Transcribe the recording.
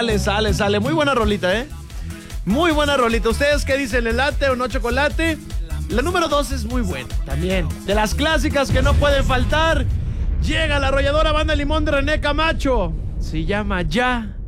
Sale. Muy buena rolita, ¿eh? Muy buena rolita. ¿Ustedes qué dicen? ¿Le late o no chocolate? La número 2 es muy buena también. De las clásicas que no pueden faltar. Llega la arrolladora Banda Limón de René Camacho. Se llama Ya